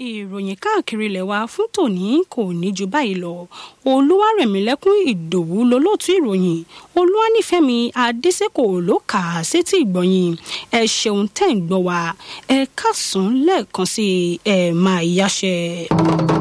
ìròyìn káàkiri ilẹ̀ wa fún tòní kò ní ju báyìí lọ. Olúwarẹ̀mílẹ́kún Ìdòwú lolóòtú ìròyìn. Olúwanífẹ́mi Adésèkò ló kà á sétí ìgbọ̀nyìn. Ẹ ṣeun tẹ́ ń gbọ́ wa. Ẹ káàsán lẹ́ẹ̀kan sí ẹ máa yáṣẹ́.